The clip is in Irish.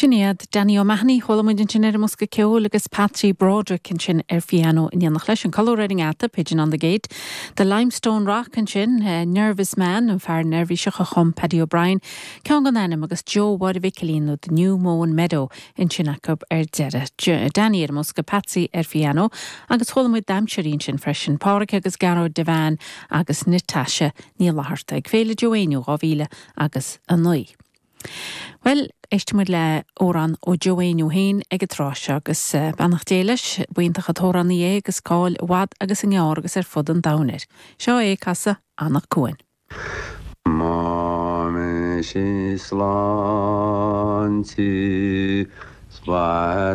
Sinnéad Danny O'Mahony cholamid sin musca ceol agus Patsy Broderick sin fiano in dhéanach leis an colorating ata Pigeon on the Gate. The Limestone Rock sin Nervous Man an fear nervhíiseach a chum Paddy O'Brien cean gan anam agus Joe Wadavicalino the New Moan Meadow in Chinnacob dere. Danny musca Patsy fiano agus cholamid damserín sin freisin Páric agus Garo Devan agus Natasha níl laharta ag féile Joéniu gáhíle agus an nui. Well, eistmuid le óran ó Joéniu hain ag trás agus bannach déiles buintach a tóraní agus cáil wad agus an gáir agus fud an daunir. Seo casa Annach Cohen. Mame sí slánti